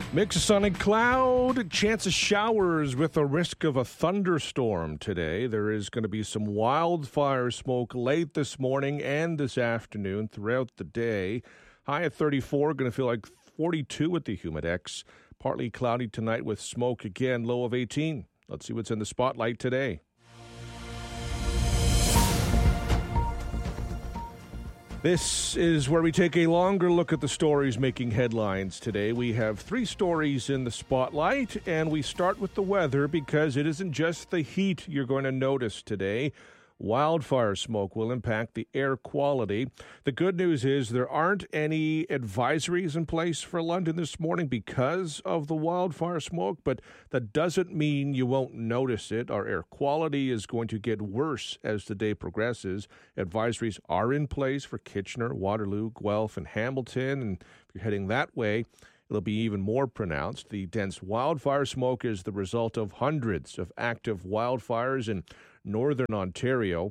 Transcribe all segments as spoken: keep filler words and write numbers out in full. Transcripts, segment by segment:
Mix of sun and cloud, chance of showers with a risk of a thunderstorm today. There is going to be some wildfire smoke late this morning and this afternoon throughout the day. High at thirty-four, going to feel like forty-two with the Humidex. Partly cloudy tonight with smoke again, low of eighteen. Let's see what's in the spotlight today. This is where we take a longer look at the stories making headlines today. We have three stories in the spotlight, and we start with the weather because it isn't just the heat you're going to notice today. Wildfire smoke will impact the air quality. The good news is there aren't any advisories in place for London this morning because of the wildfire smoke, but that doesn't mean you won't notice it. Our air quality is going to get worse as the day progresses. Advisories are in place for Kitchener, Waterloo, Guelph, and Hamilton, and if you're heading that way, it'll be even more pronounced. The dense wildfire smoke is the result of hundreds of active wildfires in northern Ontario.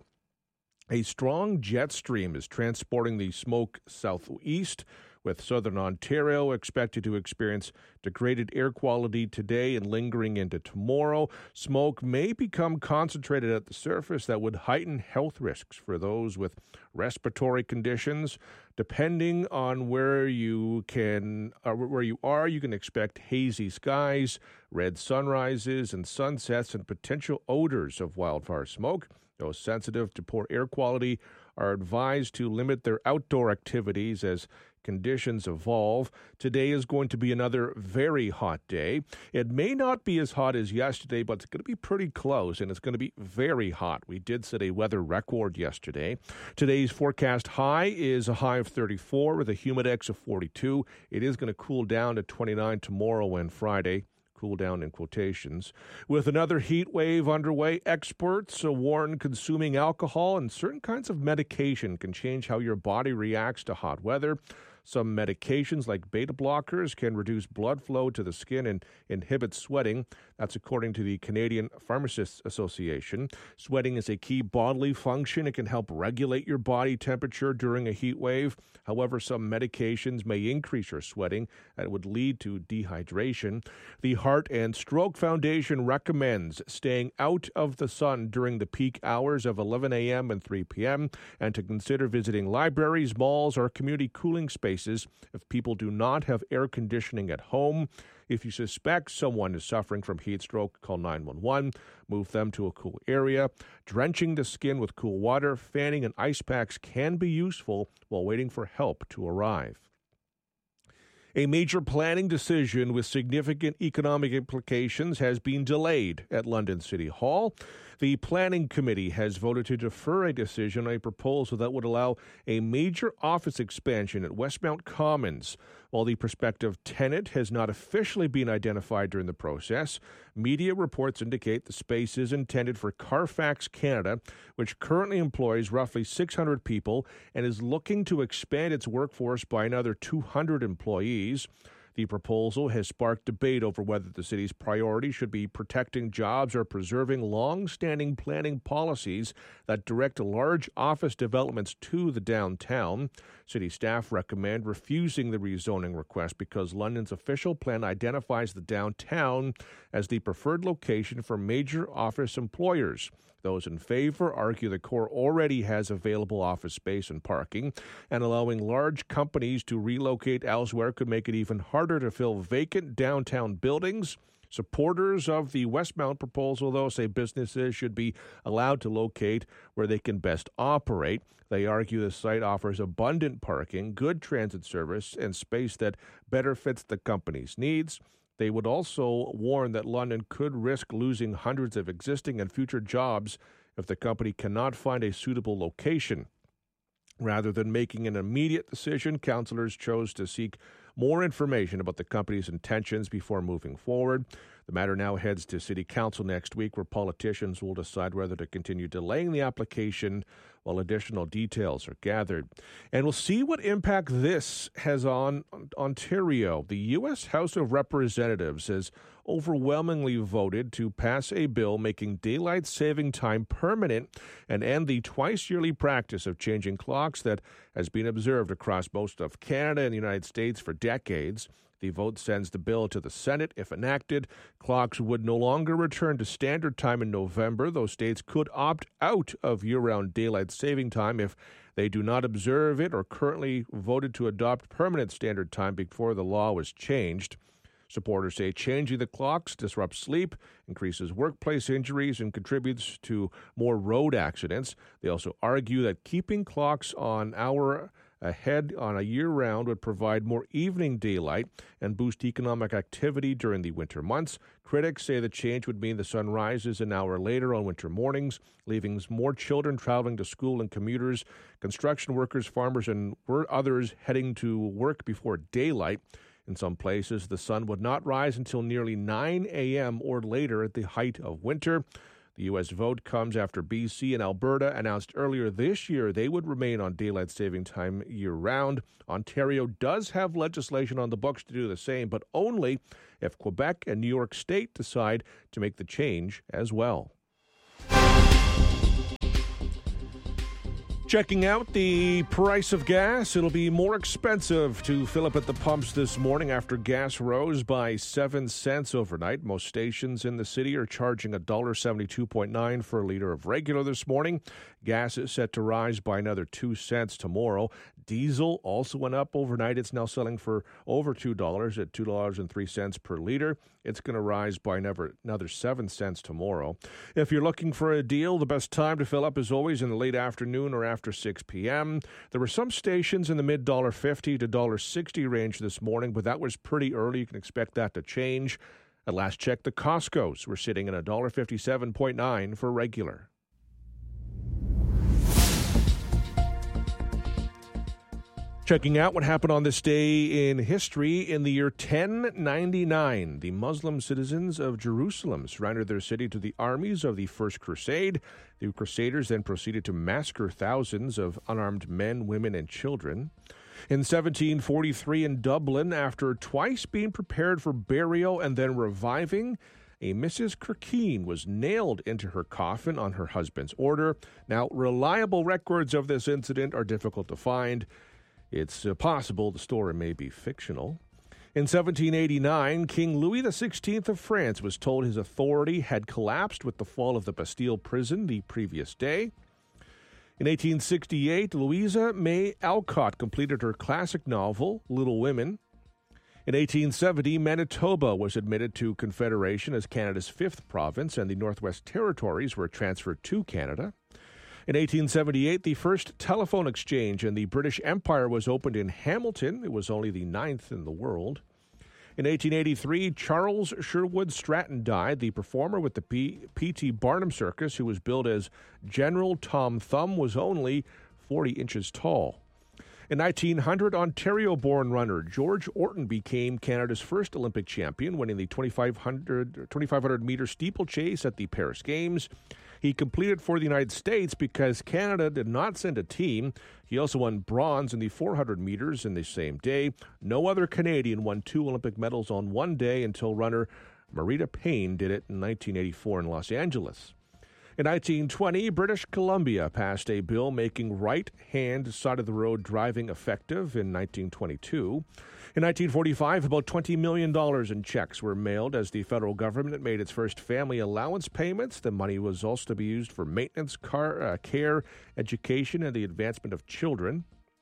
A strong jet stream is transporting the smoke southeast, with southern Ontario expected to experience degraded air quality today and lingering into tomorrow. Smoke may become concentrated at the surface that would heighten health risks for those with respiratory conditions. Depending on where you can, uh, where you are, you can expect hazy skies, red sunrises and sunsets, and potential odors of wildfire smoke. Those sensitive to poor air quality are advised to limit their outdoor activities as conditions evolve. Today is going to be another very hot day. It may not be as hot as yesterday, but it's going to be pretty close, and it's going to be very hot. We did set a weather record yesterday. Today's forecast high is a high of thirty-four with a humidex of forty-two. It is going to cool down to twenty-nine tomorrow and Friday. Cool down in quotations. With another heat wave underway, experts warn consuming alcohol and certain kinds of medication can change how your body reacts to hot weather. Some medications like beta blockers can reduce blood flow to the skin and inhibit sweating. That's according to the Canadian Pharmacists Association. Sweating is a key bodily function. It can help regulate your body temperature during a heat wave. However, some medications may increase your sweating and would lead to dehydration. The Heart and Stroke Foundation recommends staying out of the sun during the peak hours of eleven a.m. and three p.m. and to consider visiting libraries, malls, or community cooling spaces if people do not have air conditioning at home. If you suspect someone is suffering from heat stroke, call nine one one. Move them to a cool area. Drenching the skin with cool water, fanning, and ice packs can be useful while waiting for help to arrive. A major planning decision with significant economic implications has been delayed at London City Hall. The Planning Committee has voted to defer a decision on a proposal that would allow a major office expansion at Westmount Commons. While the prospective tenant has not officially been identified during the process, media reports indicate the space is intended for Carfax Canada, which currently employs roughly six hundred people and is looking to expand its workforce by another two hundred employees. The proposal has sparked debate over whether the city's priority should be protecting jobs or preserving long-standing planning policies that direct large office developments to the downtown. City staff recommend refusing the rezoning request because London's official plan identifies the downtown as the preferred location for major office employers. Those in favor argue the core already has available office space and parking, and allowing large companies to relocate elsewhere could make it even harder to fill vacant downtown buildings. Supporters of the Westmount proposal, though, say businesses should be allowed to locate where they can best operate. They argue the site offers abundant parking, good transit service, and space that better fits the company's needs. They would also warn that London could risk losing hundreds of existing and future jobs if the company cannot find a suitable location. Rather than making an immediate decision, councillors chose to seek more information about the company's intentions before moving forward. The matter now heads to City Council next week, where politicians will decide whether to continue delaying the application while additional details are gathered. And we'll see what impact this has on Ontario. The U S House of Representatives has overwhelmingly voted to pass a bill making daylight saving time permanent and end the twice-yearly practice of changing clocks that has been observed across most of Canada and the United States for decades. The vote sends the bill to the Senate. If enacted, clocks would no longer return to standard time in November, though states could opt out of year-round daylight saving time if they do not observe it or currently voted to adopt permanent standard time before the law was changed. Supporters say changing the clocks disrupts sleep, increases workplace injuries, and contributes to more road accidents. They also argue that keeping clocks on hour ahead on a year-round would provide more evening daylight and boost economic activity during the winter months. Critics say the change would mean the sun rises an hour later on winter mornings, leaving more children traveling to school and commuters, construction workers, farmers, and others heading to work before daylight. In some places, the sun would not rise until nearly nine a.m. or later at the height of winter. The U S vote comes after B C and Alberta announced earlier this year they would remain on daylight saving time year-round. Ontario does have legislation on the books to do the same, but only if Quebec and New York State decide to make the change as well. Checking out the price of gas. It'll be more expensive to fill up at the pumps this morning after gas rose by seven cents overnight. Most stations in the city are charging one dollar seventy-two point nine for a liter of regular this morning. Gas is set to rise by another two cents tomorrow. Diesel also went up overnight. It's now selling for over two dollars at two dollars and three cents per liter. It's going to rise by another, another seven cents tomorrow. If you're looking for a deal, the best time to fill up is always in the late afternoon or after six p.m. There were some stations in the mid one dollar fifty to one dollar sixty range this morning, but that was pretty early. You can expect that to change. At last check, the Costco's were sitting at one dollar fifty-seven point nine for regular. Checking out what happened on this day in history. In the year ten ninety-nine, the Muslim citizens of Jerusalem surrendered their city to the armies of the First Crusade. The Crusaders then proceeded to massacre thousands of unarmed men, women, and children. In seventeen forty-three in Dublin, after twice being prepared for burial and then reviving, a Missus Kirkeen was nailed into her coffin on her husband's order. Now, reliable records of this incident are difficult to find. It's uh, possible the story may be fictional. In seventeen eighty-nine, King Louis the sixteenth of France was told his authority had collapsed with the fall of the Bastille prison the previous day. In eighteen sixty-eight, Louisa May Alcott completed her classic novel, Little Women. In eighteen seventy, Manitoba was admitted to Confederation as Canada's fifth province, and the Northwest Territories were transferred to Canada. In eighteen seventy-eight, the first telephone exchange in the British Empire was opened in Hamilton. It was only the ninth in the world. In eighteen eighty-three, Charles Sherwood Stratton died, the performer with the P- P.T. Barnum Circus, who was billed as General Tom Thumb, was only forty inches tall. In nineteen hundred, Ontario-born runner George Orton became Canada's first Olympic champion, winning the twenty-five hundred meter steeplechase at the Paris Games. He completed for the United States because Canada did not send a team. He also won bronze in the four hundred meters in the same day. No other Canadian won two Olympic medals on one day until runner Marita Payne did it in nineteen eighty-four in Los Angeles. In nineteen twenty, British Columbia passed a bill making right-hand side-of-the-road driving effective in nineteen twenty-two. In nineteen forty-five, about twenty million dollars in checks were mailed as the federal government made its first family allowance payments. The money was also to be used for maintenance, car, uh, care, education, and the advancement of children.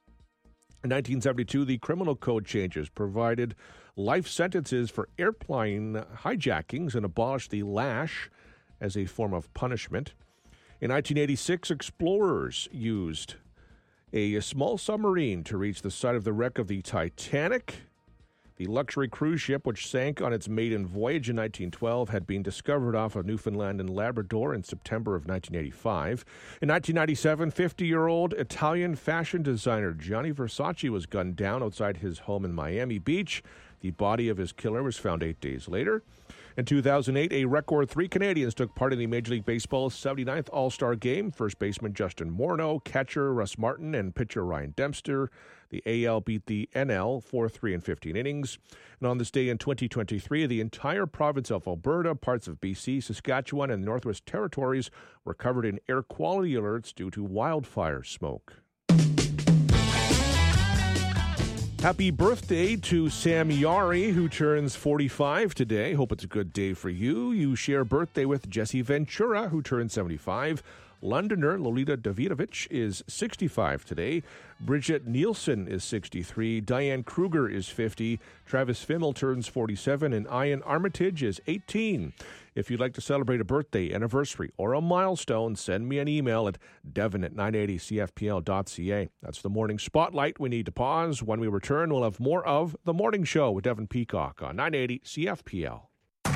In nineteen seventy-two, the criminal code changes provided life sentences for airplane hijackings and abolished the lash as a form of punishment. In nineteen eighty-six, explorers used a small submarine to reach the site of the wreck of the Titanic. The luxury cruise ship, which sank on its maiden voyage in nineteen twelve, had been discovered off of Newfoundland and Labrador in September of nineteen eighty-five. In nineteen ninety-seven, fifty-year-old Italian fashion designer Gianni Versace was gunned down outside his home in Miami Beach. The body of his killer was found eight days later. In two thousand eight, a record three Canadians took part in the Major League Baseball's seventy-ninth All-Star Game. First baseman Justin Morneau, catcher Russ Martin, and pitcher Ryan Dempster. The A L beat the N L four three in fifteen innings. And on this day in twenty twenty-three, the entire province of Alberta, parts of B C, Saskatchewan, and Northwest Territories were covered in air quality alerts due to wildfire smoke. Happy birthday to Sam Yari, who turns forty-five today. Hope it's a good day for you. You share birthday with Jesse Ventura, who turns seventy-five. Londoner Lolita Davidovich is sixty-five today. Bridget Nielsen is sixty-three. Diane Kruger is fifty. Travis Fimmel turns forty-seven. And Ian Armitage is eighteen. If you'd like to celebrate a birthday, anniversary, or a milestone, send me an email at devon at nine eighty c f p l dot c a. That's the Morning Spotlight. We need to pause. When we return, we'll have more of The Morning Show with Devon Peacock on nine eighty C F P L.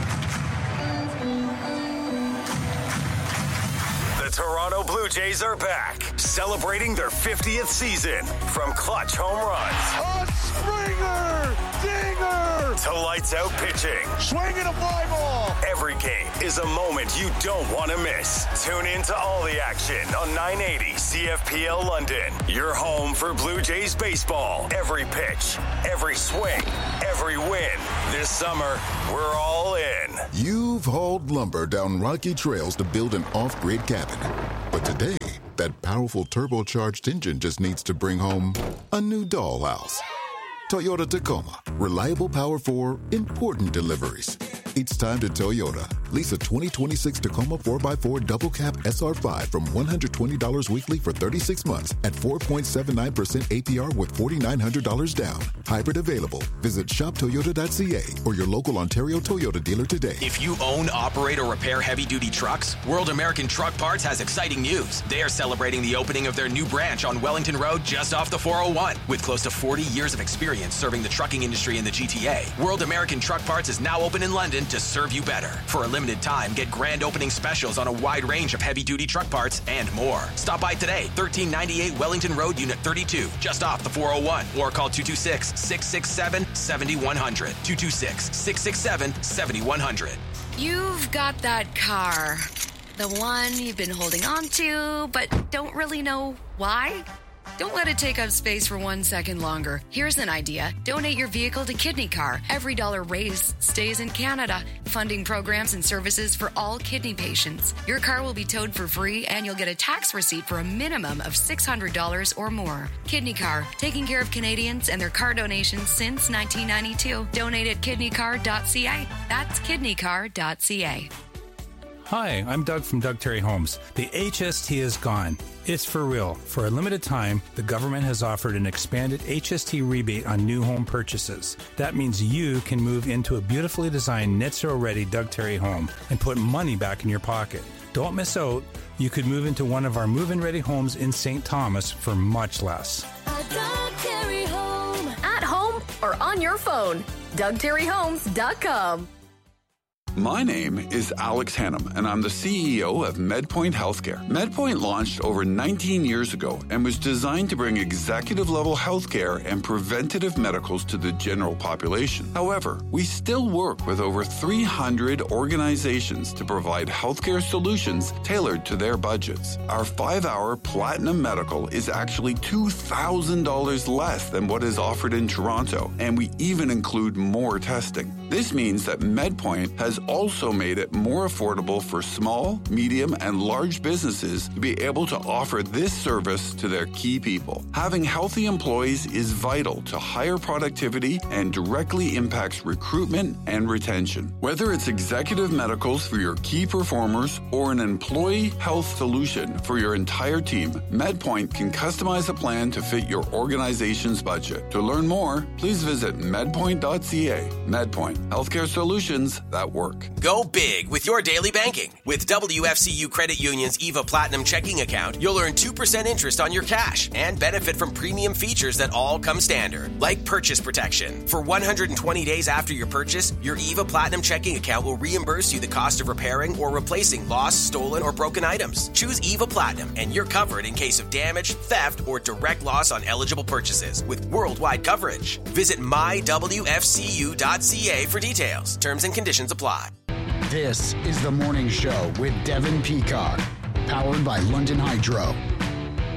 The Toronto Blue Jays are back, celebrating their fiftieth season. From clutch home runs, a Springer dinger, to lights out pitching, swinging a fly ball. Every game is a moment you don't want to miss. Tune in to all the action on nine eighty C F P L London. Your home for Blue Jays baseball. Every pitch, every swing, every win. This summer, we're all in. You've hauled lumber down rocky trails to build an off-grid cabin. But today, that powerful turbocharged engine just needs to bring home a new dollhouse. Toyota Tacoma. Reliable power for important deliveries. It's time to Toyota. Lease a twenty twenty-six Tacoma four by four Double Cab S R five from one hundred twenty dollars weekly for thirty-six months at four point seven nine percent A P R with four thousand nine hundred dollars down. Hybrid available. Visit shop toyota dot c a or your local Ontario Toyota dealer today. If you own, operate, or repair heavy-duty trucks, World American Truck Parts has exciting news. They are celebrating the opening of their new branch on Wellington Road just off the four oh one. With close to forty years of experience serving the trucking industry in the G T A, World American Truck Parts is now open in London to serve you better. For a limited time, get grand opening specials on a wide range of heavy-duty truck parts and more. Stop by today, thirteen ninety-eight Wellington Road, Unit thirty-two, just off the four oh one, or call two two six, six six seven, seven one zero zero, two two six, six six seven, seven one zero zero. You've got that car, the one you've been holding on to, but don't really know why? Don't let it take up space for one second longer. Here's an idea. Donate your vehicle to Kidney Car. Every dollar raised stays in Canada, funding programs and services for all kidney patients. Your car will be towed for free, and you'll get a tax receipt for a minimum of six hundred dollars or more. Kidney Car, taking care of Canadians and their car donations since nineteen ninety-two. Donate at kidney car dot c a. That's kidney car dot c a. Hi, I'm Doug from Doug Terry Homes. The H S T is gone. It's for real. For a limited time, the government has offered an expanded H S T rebate on new home purchases. That means you can move into a beautifully designed net zero ready Doug Terry home and put money back in your pocket. Don't miss out. You could move into one of our move-in ready homes in Saint Thomas for much less. A Doug Terry home. At home or on your phone. Doug Terry Homes dot com. My name is Alex Hannum, and I'm the C E O of MedPoint Healthcare. MedPoint launched over nineteen years ago and was designed to bring executive-level healthcare and preventative medicals to the general population. However, we still work with over three hundred organizations to provide healthcare solutions tailored to their budgets. Our five-hour Platinum Medical is actually two thousand dollars less than what is offered in Toronto, and we even include more testing. This means that MedPoint has also made it more affordable for small, medium, and large businesses to be able to offer this service to their key people. Having healthy employees is vital to higher productivity and directly impacts recruitment and retention. Whether it's executive medicals for your key performers or an employee health solution for your entire team, MedPoint can customize a plan to fit your organization's budget. To learn more, please visit medpoint dot c a. MedPoint, healthcare solutions that work. Go big with your daily banking. With W F C U Credit Union's EVA Platinum checking account, you'll earn two percent interest on your cash and benefit from premium features that all come standard, like purchase protection. For one hundred twenty days after your purchase, your EVA Platinum checking account will reimburse you the cost of repairing or replacing lost, stolen, or broken items. Choose EVA Platinum and you're covered in case of damage, theft, or direct loss on eligible purchases with worldwide coverage. Visit my w f c u dot c a for details. Terms and conditions apply. This is The Morning Show with Devon Peacock, powered by London Hydro.